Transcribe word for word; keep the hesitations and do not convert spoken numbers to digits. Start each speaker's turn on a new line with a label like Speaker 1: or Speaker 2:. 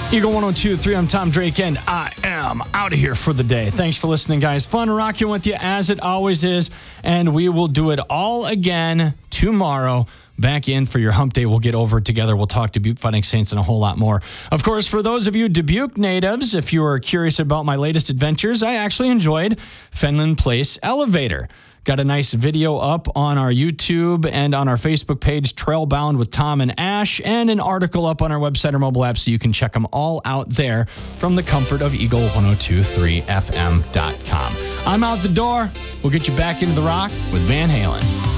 Speaker 1: Eagle one oh two point three, I'm Tom Drake, and I am out of here for the day. Thanks for listening, guys. Fun rocking with you, as it always is, and we will do it all again tomorrow. Back in for your hump day. We'll get over it together. We'll talk Dubuque Fighting Saints and a whole lot more. Of course, for those of you Dubuque natives, if you are curious about my latest adventures, I actually enjoyed Fenland Place Elevator. Got a nice video up on our YouTube and on our Facebook page, Trailbound with Tom and Ash, and an article up on our website or mobile app, so you can check them all out there from the comfort of Eagle one oh two point three F M dot com. I'm out the door. We'll get you back into the rock with Van Halen.